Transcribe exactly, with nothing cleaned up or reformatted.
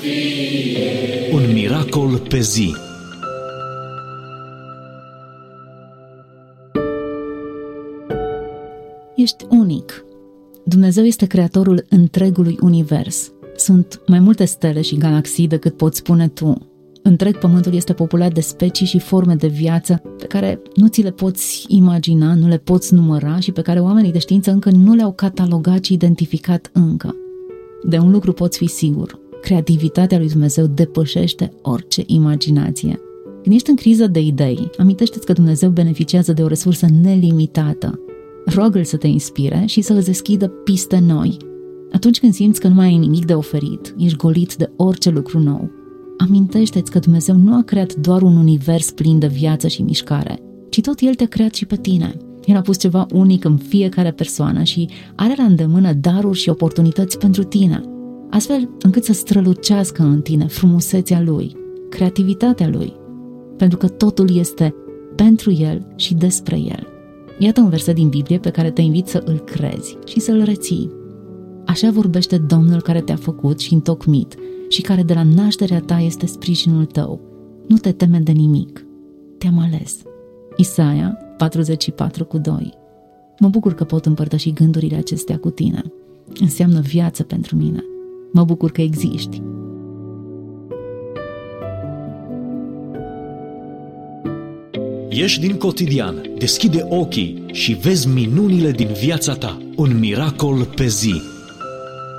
Un miracol pe zi. Ești unic. Dumnezeu este creatorul întregului univers. Sunt mai multe stele și galaxii decât poți spune tu. Întreg pământul este populat de specii și forme de viață pe care nu ți le poți imagina, nu le poți număra și pe care oamenii de știință încă nu le-au catalogat și identificat încă. De un lucru poți fi sigur: creativitatea lui Dumnezeu depășește orice imaginație. Când ești în criză de idei, amintește-ți că Dumnezeu beneficiază de o resursă nelimitată. Roagă-L să te inspire și să îți deschidă piste noi. Atunci când simți că nu mai ai nimic de oferit, ești golit de orice lucru nou, amintește-ți că Dumnezeu nu a creat doar un univers plin de viață și mișcare, ci tot El te-a creat și pe tine. El a pus ceva unic în fiecare persoană și are la îndemână daruri și oportunități pentru tine, astfel încât să strălucească în tine frumusețea Lui, creativitatea Lui, pentru că totul este pentru El și despre El. Iată un verset din Biblie pe care te invit să îl crezi și să îl reții. Așa vorbește Domnul care te-a făcut și întocmit și care de la nașterea ta este sprijinul tău. Nu te teme de nimic. Te-am ales. Isaia patruzeci și patru cu doi. Mă bucur că pot împărtăși gândurile acestea cu tine. Înseamnă viață pentru mine. Mă bucur că existi. Ieși din cotidian, deschide ochii și vezi minunile din viața ta. Un miracol pe zi.